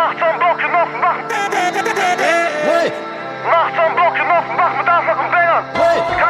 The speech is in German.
Mach zum Bock genossen, mach. Hey, Mach zum Bock genossen, mach mit Anschlag und Bängern. hey.